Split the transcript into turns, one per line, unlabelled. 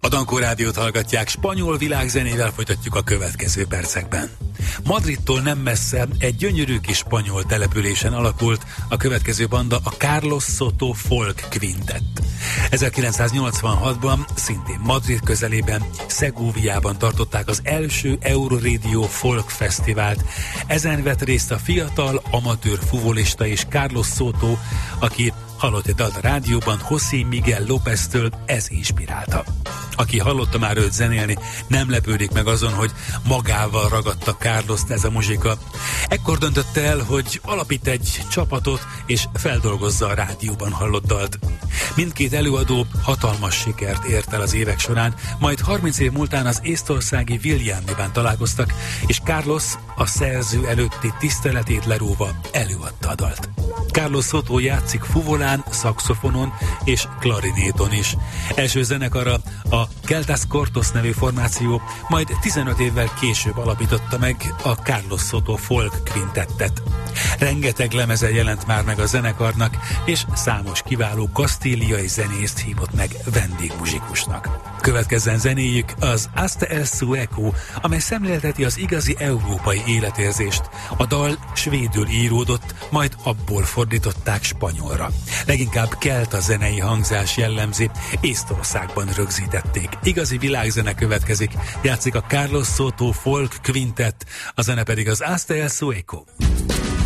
A Dankó Rádiót hallgatják, spanyol világzenével folytatjuk a következő percekben. Madridtól nem messze egy gyönyörű kis spanyol településen alakult a következő banda, a Carlos Soto Folk Quintett. 1986-ban szintén Madrid közelében, Szegóviában tartották az első Euroradio Folk Fesztivált. Ezen vett részt a fiatal, amatőr fuvolista és Carlos Soto, aki hallott egy dalt a rádióban, José Miguel Lópeztől, ez inspirálta. Aki hallotta már őt zenélni, nem lepődik meg azon, hogy magával ragadta Carlost ez a muzsika. Ekkor döntötte el, hogy alapít egy csapatot, és feldolgozza a rádióban hallott dalt. Mindkét előadó hatalmas sikert ért el az évek során, majd 30 év múltán az észtországi Viljándiben találkoztak, és Carlos a szerző előtti tiszteletét leróva előadta a dalt. Carlos Soto játszik fuvolán, szaxofonon és klarinéton is. Első zenekara a Celtas Cortos nevű formáció, majd 15 évvel később alapította meg a Carlos Soto Folk Quintettet. Rengeteg lemeze jelent már meg a zenekarnak, és számos kiváló kasztíliai zenészt hívott meg vendégmuzsikusnak. Következzen zenéjük az Hasta el Sueco, amely szemlélteti az igazi európai életérzést. A dal svédül íródott, majd abból fordították spanyolra. Leginkább kelta zenei hangzás jellemzi, Észtországban rögzítették. Igazi világzene következik, játszik a Carlos Soto Folk Quintett, a zene pedig az Hasta el Sueco.